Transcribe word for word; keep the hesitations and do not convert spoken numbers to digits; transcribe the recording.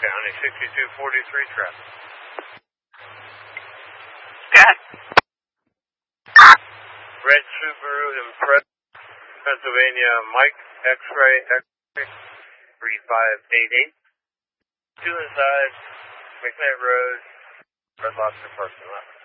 County sixty-two forty-three traffic. Good. Red Subaru Impreza, Pennsylvania, Mike, X-ray, X-ray, three five eight eight. Two inside, McKnight Road, Red Lobster parking lot.